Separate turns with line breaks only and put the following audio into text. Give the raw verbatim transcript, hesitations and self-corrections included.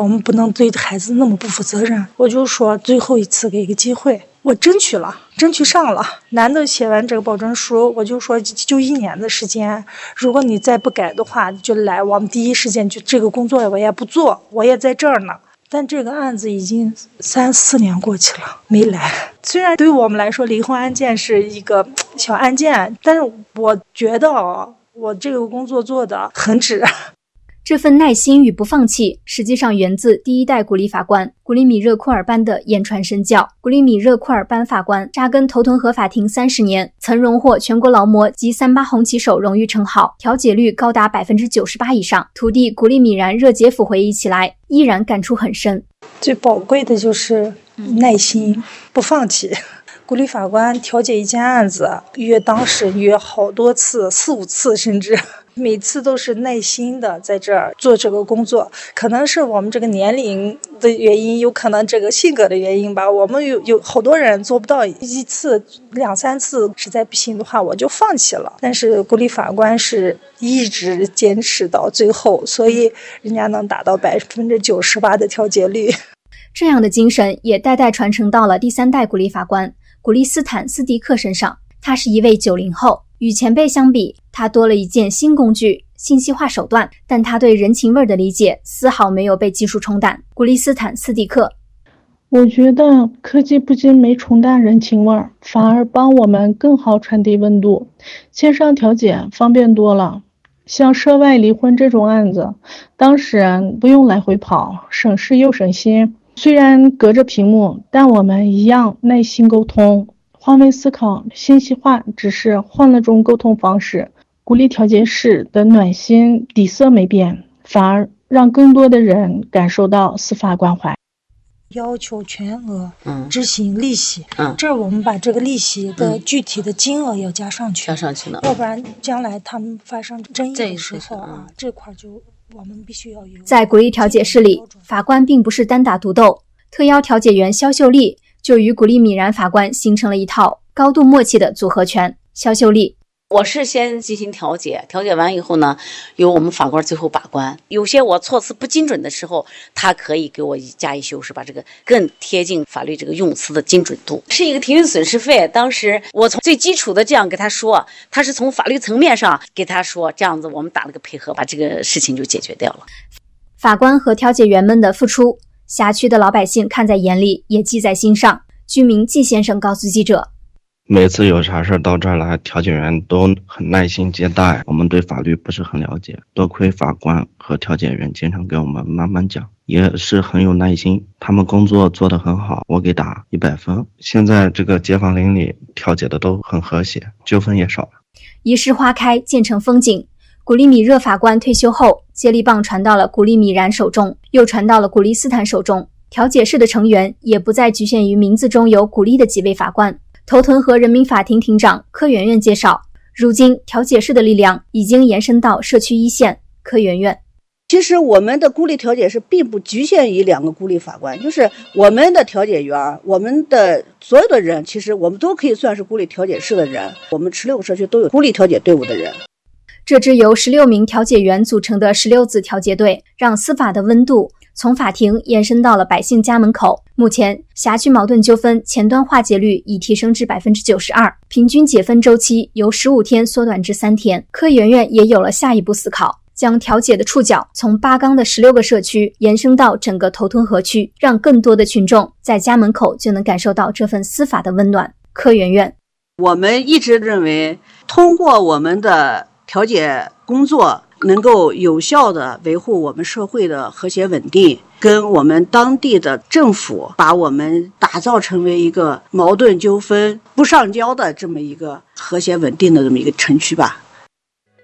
我们不能对孩子那么不负责任。我就说最后一次给一个机会，我争取了，争取上了。难得写完这个保证书，我就说就一年的时间，如果你再不改的话，就来，我们第一时间就这个工作我也不做，我也在这儿呢。但这个案子已经三四年过去了，没来。虽然对我们来说离婚案件是一个小案件，但是我觉得哦，我这个工作做得很值。
这份耐心与不放弃，实际上源自第一代古力法官古力米热库尔班的言传身教。古力米热库尔班法官扎根头屯河法庭三十年，曾荣获全国劳模及三八红旗手荣誉称号，调解率高达 百分之九十八 以上。徒弟古力米然热杰甫回忆起来，依然感触很深。
最宝贵的就是耐心，不放弃。古力法官调解一件案子，约当事约好多次，四五次甚至。每次都是耐心的在这儿做这个工作，可能是我们这个年龄的原因，有可能这个性格的原因吧。我们有有好多人做不到一次两三次，实在不行的话我就放弃了。但是古力法官是一直坚持到最后，所以人家能达到百分之九十八的调解率。
这样的精神也代代传承到了第三代古力法官古力斯坦斯迪克身上。他是一位九零后，与前辈相比，他多了一件新工具——信息化手段，但他对人情味的理解丝毫没有被技术冲淡。古力斯坦斯迪克，
我觉得科技不仅没冲淡人情味，反而帮我们更好传递温度。线上调解方便多了，像涉外离婚这种案子，当事人不用来回跑，省事又省心。虽然隔着屏幕，但我们一样耐心沟通。换位思考，信息化只是换了种沟通方式。古力调解室的暖心底色没变，反而让更多的人感受到司法关怀。
要求全额
嗯
执行利息，
嗯，
这儿我们把这个利息的具体的金额要加上去，
加上去了，
要不然将来他们发生争议的时候啊，
这嗯、
这块就我们必须要有。
在古力调解室里，法官并不是单打独斗，特邀调解员肖秀丽就与古力米然法官形成了一套高度默契的组合拳。肖秀丽，
我是先进行调解，调解完以后呢，由我们法官最后把关。有些我措辞不精准的时候，他可以给我加以修饰，把这个更贴近法律这个用词的精准度。是一个停运损失费，当时我从最基础的这样给他说，他是从法律层面上给他说，这样子我们打了个配合，把这个事情就解决掉了。
法官和调解员们的付出，辖区的老百姓看在眼里，也记在心上。居民季先生告诉记者，
每次有啥事到这儿来，调解员都很耐心接待。我们对法律不是很了解，多亏法官和调解员经常给我们慢慢讲，也是很有耐心。他们工作做得很好，我给打一百分。现在这个街坊邻里调解的都很和谐，纠纷也少了。
一世花开，渐成风景。古力米热法官退休后，接力棒传到了古力米然手中，又传到了古力斯坦手中。调解室的成员也不再局限于名字中有古力的几位法官。头屯河人民法庭庭长柯媛媛介绍，如今调解室的力量已经延伸到社区一线。柯媛媛，
其实我们的孤立调解室并不局限于两个孤立法官，就是我们的调解员，我们的所有的人，其实我们都可以算是孤立调解室的人。我们十六个社区都有孤立调解队伍的人。
这支由十六名调解员组成的十六字调解队，让司法的温度从法庭延伸到了百姓家门口。目前，辖区矛盾纠纷前端化解率已提升至 百分之九十二， 平均解分周期由十五天缩短至三天。柯媛媛也有了下一步思考，将调解的触角从八纲的十六个社区延伸到整个头屯河区，让更多的群众在家门口就能感受到这份司法的温暖。柯媛媛，
我们一直认为，通过我们的调解工作，能够有效地维护我们社会的和谐稳定，跟我们当地的政府把我们打造成为一个矛盾纠纷不上交的这么一个和谐稳定的这么一个城区吧。